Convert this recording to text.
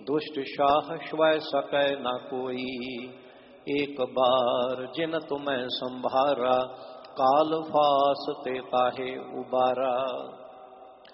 दुष्ट शाह स्वय सकै न कोई, एक बार जिन तुम्हें संभारा, काल फास ते काहे उबारा।